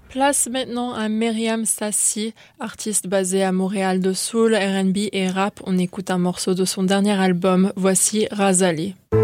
Place maintenant à Myriam Stassi, artiste basée à Montréal de soul, R&B et rap. On écoute un morceau de son dernier album, voici Razali.